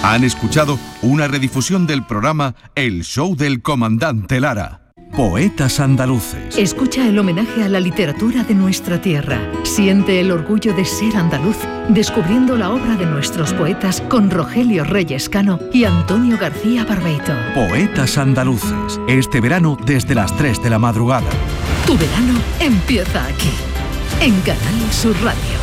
Han escuchado una redifusión del programa El Show del Comandante Lara. Poetas andaluces. Escucha el homenaje a la literatura de nuestra tierra. Siente el orgullo de ser andaluz, descubriendo la obra de nuestros poetas con Rogelio Reyes Cano y Antonio García Barbeito. Poetas andaluces. Este verano desde las 3 de la madrugada. Tu verano empieza aquí, en Canal Sur Radio.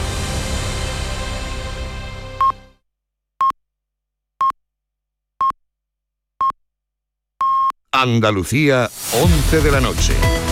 Andalucía, 11 de la noche.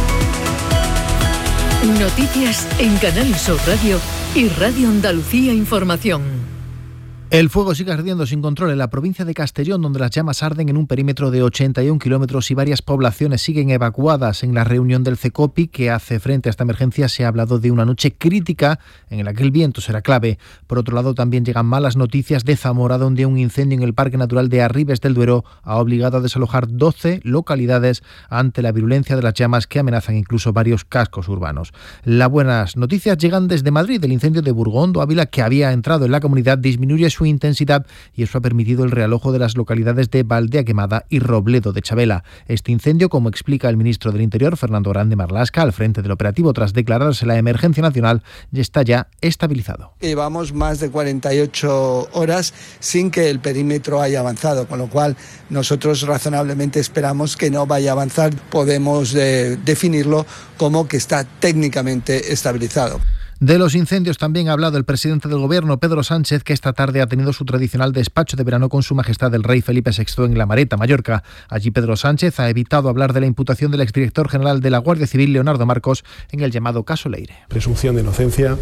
Noticias en Canal Sur Radio y Radio Andalucía Información. El fuego sigue ardiendo sin control en la provincia de Castellón, donde las llamas arden en un perímetro de 81 kilómetros y varias poblaciones siguen evacuadas. En la reunión del CECOPI que hace frente a esta emergencia se ha hablado de una noche crítica en la que el viento será clave. Por otro lado, también llegan malas noticias de Zamora, donde un incendio en el Parque Natural de Arribes del Duero ha obligado a desalojar 12 localidades ante la virulencia de las llamas que amenazan incluso varios cascos urbanos. Las buenas noticias llegan desde Madrid. El incendio de Burgondo Ávila, que había entrado en la comunidad, disminuye su intensidad y eso ha permitido el realojo de las localidades de Valdea Quemada y Robledo de Chabela. Este incendio, como explica el ministro del Interior, Fernando Grande Marlaska, al frente del operativo tras declararse la emergencia nacional, está ya estabilizado. Llevamos más de 48 horas sin que el perímetro haya avanzado, con lo cual nosotros razonablemente esperamos que no vaya a avanzar. Podemos definirlo como que está técnicamente estabilizado. De los incendios también ha hablado el presidente del Gobierno, Pedro Sánchez, que esta tarde ha tenido su tradicional despacho de verano con Su Majestad el Rey Felipe VI en La Mareta, Mallorca. Allí Pedro Sánchez ha evitado hablar de la imputación del exdirector general de la Guardia Civil, Leonardo Marcos, en el llamado caso Leire. Presunción de inocencia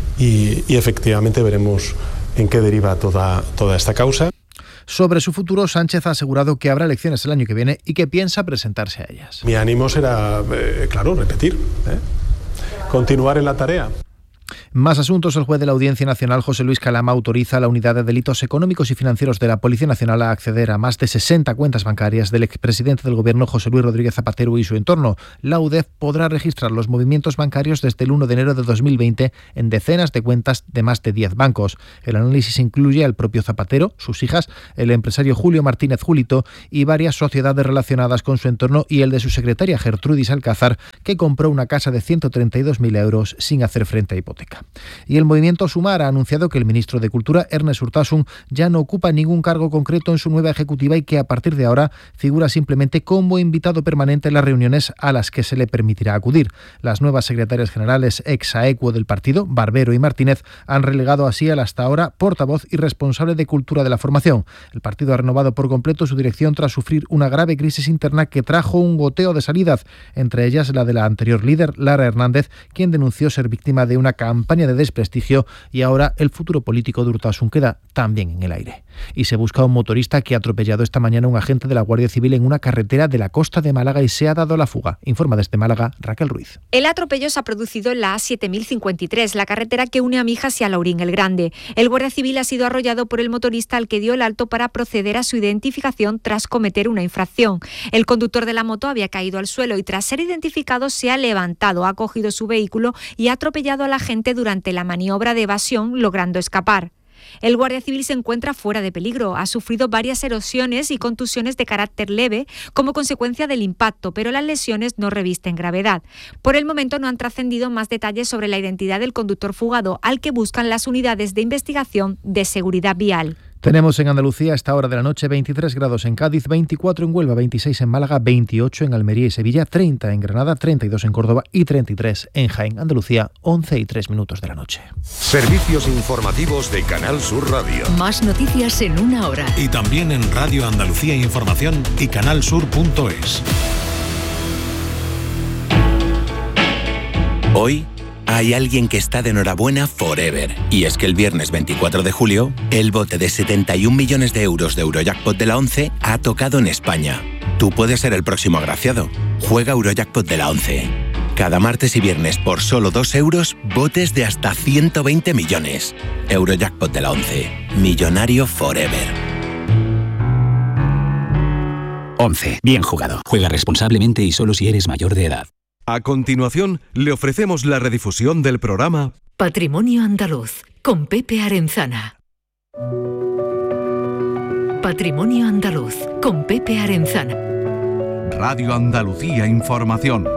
y efectivamente veremos en qué deriva toda esta causa. Sobre su futuro, Sánchez ha asegurado que habrá elecciones el año que viene y que piensa presentarse a ellas. Mi ánimo será, repetir, continuar en la tarea. Más asuntos. El juez de la Audiencia Nacional, José Luis Calama, autoriza a la Unidad de Delitos Económicos y Financieros de la Policía Nacional a acceder a más de 60 cuentas bancarias del expresidente del Gobierno, José Luis Rodríguez Zapatero, y su entorno. La UDEF podrá registrar los movimientos bancarios desde el 1 de enero de 2020 en decenas de cuentas de más de 10 bancos. El análisis incluye al propio Zapatero, sus hijas, el empresario Julio Martínez Julito y varias sociedades relacionadas con su entorno y el de su secretaria Gertrudis Alcázar, que compró una casa de 132.000 euros sin hacer frente a hipoteca. Y el movimiento Sumar ha anunciado que el ministro de Cultura, Ernest Urtasun, ya no ocupa ningún cargo concreto en su nueva ejecutiva y que a partir de ahora figura simplemente como invitado permanente en las reuniones a las que se le permitirá acudir. Las nuevas secretarias generales ex aequo del partido, Barbero y Martínez, han relegado así al hasta ahora portavoz y responsable de Cultura de la formación. El partido ha renovado por completo su dirección tras sufrir una grave crisis interna que trajo un goteo de salidas, entre ellas la de la anterior líder, Lara Hernández, quien denunció ser víctima de una campaña de desprestigio, y ahora el futuro político de Urtasun queda también en el aire. Y se busca un motorista que ha atropellado esta mañana a un agente de la Guardia Civil en una carretera de la costa de Málaga y se ha dado a la fuga. Informa desde Málaga Raquel Ruiz. El atropello se ha producido en la A7053, la carretera que une a Mijas y a Laurín el Grande. El Guardia Civil ha sido arrollado por el motorista al que dio el alto para proceder a su identificación tras cometer una infracción. El conductor de la moto había caído al suelo y tras ser identificado se ha levantado, ha cogido su vehículo y ha atropellado al agente durante la maniobra de evasión, logrando escapar. El Guardia Civil se encuentra fuera de peligro. Ha sufrido varias erosiones y contusiones de carácter leve como consecuencia del impacto, pero las lesiones no revisten gravedad. Por el momento no han trascendido más detalles sobre la identidad del conductor fugado, al que buscan las unidades de investigación de seguridad vial. Tenemos en Andalucía a esta hora de la noche 23 grados en Cádiz, 24 en Huelva, 26 en Málaga, 28 en Almería y Sevilla, 30 en Granada, 32 en Córdoba y 33 en Jaén. Andalucía, 11 y 3 minutos de la noche. Servicios informativos de Canal Sur Radio. Más noticias en una hora. Y también en Radio Andalucía Información y canalsur.es. Hoy hay alguien que está de enhorabuena forever. Y es que el viernes 24 de julio, el bote de 71 millones de euros de Eurojackpot de la 11 ha tocado en España. Tú puedes ser el próximo agraciado. Juega Eurojackpot de la 11. Cada martes y viernes por solo 2 euros, botes de hasta 120 millones. Eurojackpot de la 11. Millonario forever. 11. Bien jugado. Juega responsablemente y solo si eres mayor de edad. A continuación, le ofrecemos la redifusión del programa Patrimonio Andaluz, con Pepe Arenzana. Patrimonio Andaluz, con Pepe Arenzana. Radio Andalucía Información.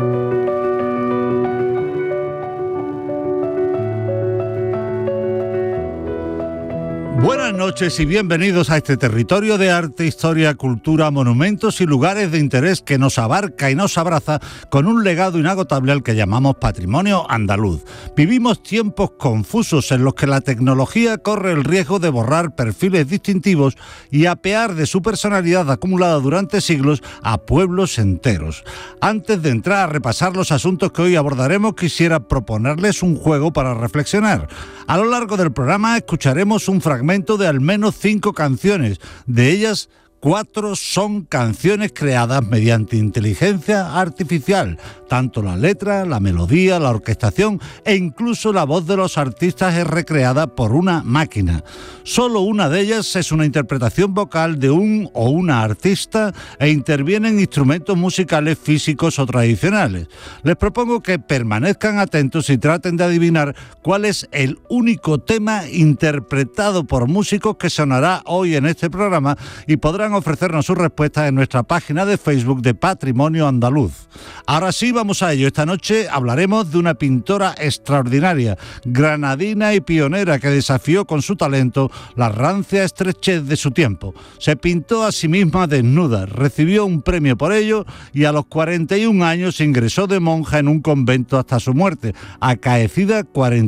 Buenas noches y bienvenidos a este territorio de arte, historia, cultura, monumentos y lugares de interés que nos abarca y nos abraza con un legado inagotable al que llamamos patrimonio andaluz. Vivimos tiempos confusos en los que la tecnología corre el riesgo de borrar perfiles distintivos y apear de su personalidad acumulada durante siglos a pueblos enteros. Antes de entrar a repasar los asuntos que hoy abordaremos, quisiera proponerles un juego para reflexionar. A lo largo del programa escucharemos un fragmento de al menos 5 canciones. De ellas, 4 son canciones creadas mediante inteligencia artificial. Tanto la letra, la melodía, la orquestación e incluso la voz de los artistas es recreada por una máquina. Solo una de ellas es una interpretación vocal de un o una artista e intervienen instrumentos musicales físicos o tradicionales. Les propongo que permanezcan atentos y traten de adivinar cuál es el único tema interpretado por músicos que sonará hoy en este programa y podrán ofrecernos sus respuestas en nuestra página de Facebook de Patrimonio Andaluz. Ahora sí, vamos a ello. Esta noche hablaremos de una pintora extraordinaria, granadina y pionera que desafió con su talento la rancia estrechez de su tiempo. Se pintó a sí misma desnuda, recibió un premio por ello y a los 41 años ingresó de monja en un convento hasta su muerte, acaecida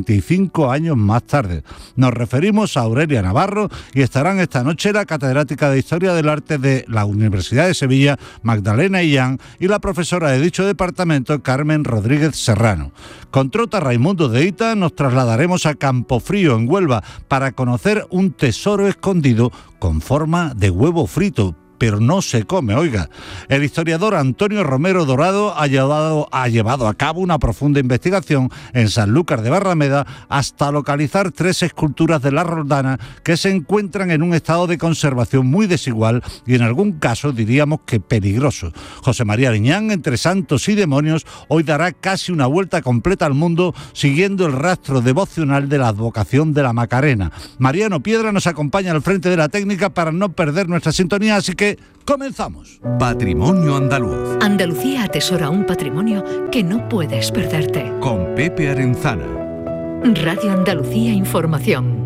45 años más tarde. Nos referimos a Aurelia Navarro y estarán esta noche la catedrática de Historia del Arte de la Universidad de Sevilla, Magdalena Illán, y la profesora de dicho departamento, Carmen Rodríguez Serrano. Con Trota Raimundo de Ita nos trasladaremos a Campofrío, en Huelva, para conocer un tesoro escondido con forma de huevo frito, pero no se come, oiga. El historiador Antonio Romero Dorado ha llevado a cabo una profunda investigación en Sanlúcar de Barrameda hasta localizar 3 esculturas de la Roldana que se encuentran en un estado de conservación muy desigual y en algún caso diríamos que peligroso. José María Liñán, entre santos y demonios, hoy dará casi una vuelta completa al mundo siguiendo el rastro devocional de la advocación de la Macarena. Mariano Piedra nos acompaña al frente de la técnica para no perder nuestra sintonía, así que comenzamos. Patrimonio Andaluz. Andalucía atesora un patrimonio que no puedes perderte. Con Pepe Arenzana. Radio Andalucía Información.